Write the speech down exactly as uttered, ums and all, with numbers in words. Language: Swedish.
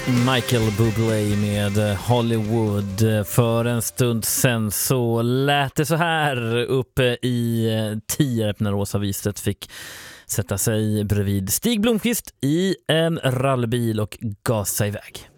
Michael Bublé med Hollywood. För en stund sen så lät det så här uppe i Tierp när Åsa Wistedt fick sätta sig bredvid Stig Blomqvist i en rallybil och gasa iväg.